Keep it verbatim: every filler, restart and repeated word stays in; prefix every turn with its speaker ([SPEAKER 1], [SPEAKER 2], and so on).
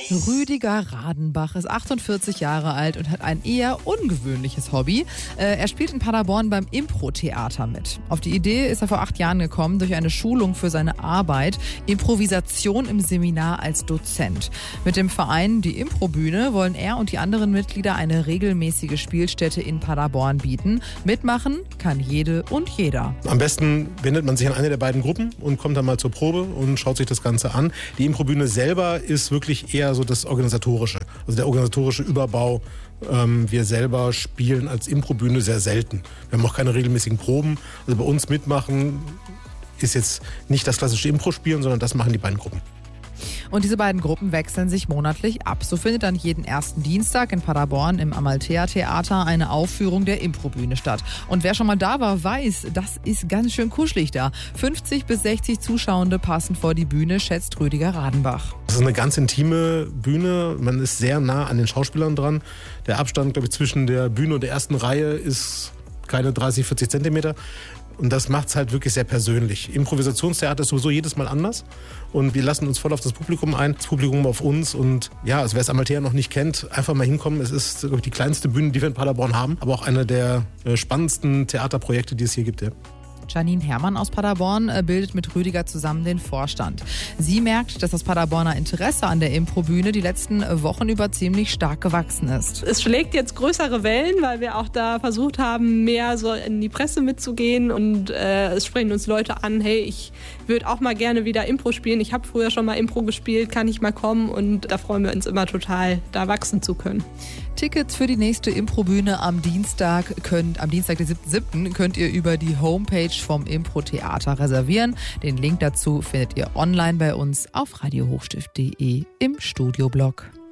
[SPEAKER 1] Rüdiger Radenbach ist achtundvierzig Jahre alt und hat ein eher ungewöhnliches Hobby. Äh, er spielt in Paderborn beim Impro-Theater mit. Auf die Idee ist er vor acht Jahren gekommen durch eine Schulung für seine Arbeit Improvisation im Seminar als Dozent. Mit dem Verein Die Improbühne wollen er und die anderen Mitglieder eine regelmäßige Spielstätte in Paderborn bieten. Mitmachen kann jede und jeder.
[SPEAKER 2] Am besten wendet man sich an eine der beiden Gruppen und kommt dann mal zur Probe und schaut sich das Ganze an. Die Improbühne selber ist wirklich eher so das Organisatorische, also der organisatorische Überbau. Ähm, wir selber spielen als Improbühne sehr selten. Wir haben auch keine regelmäßigen Proben. Also bei uns mitmachen ist jetzt nicht das klassische Impro-Spielen, sondern das machen die beiden Gruppen.
[SPEAKER 1] Und diese beiden Gruppen wechseln sich monatlich ab. So findet dann jeden ersten Dienstag in Paderborn im Amalthea-Theater eine Aufführung der Improbühne statt. Und wer schon mal da war, weiß, das ist ganz schön kuschelig da. fünfzig bis sechzig Zuschauende passen vor die Bühne, schätzt Rüdiger Radenbach.
[SPEAKER 2] Das ist eine ganz intime Bühne. Man ist sehr nah an den Schauspielern dran. Der Abstand, glaube ich, zwischen der Bühne und der ersten Reihe ist keine dreißig, vierzig Zentimeter. Und das macht es halt wirklich sehr persönlich. Improvisationstheater ist sowieso jedes Mal anders. Und wir lassen uns voll auf das Publikum ein, das Publikum auf uns. Und ja, also wer es Amalthea noch nicht kennt, einfach mal hinkommen. Es ist, glaube ich, die kleinste Bühne, die wir in Paderborn haben. Aber auch eine der spannendsten Theaterprojekte, die es hier gibt. Ja.
[SPEAKER 1] Janine Herrmann aus Paderborn bildet mit Rüdiger zusammen den Vorstand. Sie merkt, dass das Paderborner Interesse an der Improbühne die letzten Wochen über ziemlich stark gewachsen ist.
[SPEAKER 3] Es schlägt jetzt größere Wellen, weil wir auch da versucht haben, mehr so in die Presse mitzugehen. Und äh, es sprechen uns Leute an, hey, ich würde auch mal gerne wieder Impro spielen. Ich habe früher schon mal Impro gespielt, kann ich mal kommen? Und da freuen wir uns immer total, da wachsen zu können.
[SPEAKER 1] Tickets für die nächste Improbühne am Dienstag könnt, am Dienstag, den siebten siebten könnt ihr über die Homepage vom Impro-Theater reservieren. Den Link dazu findet ihr online bei uns auf radiohochstift punkt de im Studioblog.